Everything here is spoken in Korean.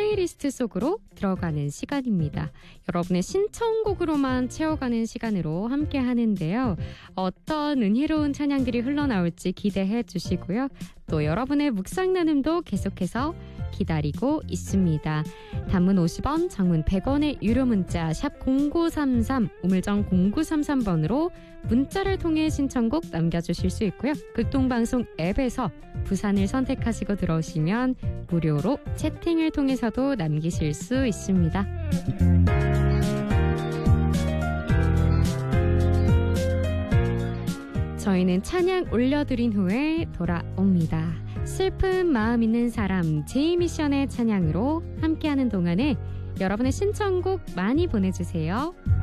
플레이리스트 속으로 들어가는 시간입니다. 여러분의 신청곡으로만 채워가는 시간으로 함께 하는데요. 어떤 은혜로운 찬양들이 흘러나올지 기대해 주시고요. 또 여러분의 묵상 나눔도 계속해서 기다리고 있습니다. 단문 50원, 장문 100원의 유료 문자 샵 0933, 우물정 0933번으로 문자를 통해 신청곡 남겨주실 수 있고요. 극동방송 앱에서 부산을 선택하시고 들어오시면 무료로 채팅을 통해서도 남기실 수 있습니다. 저희는 찬양 올려드린 후에 돌아옵니다. 슬픈 마음 있는 사람 제이미션의 찬양으로 함께하는 동안에 여러분의 신청곡 많이 보내주세요.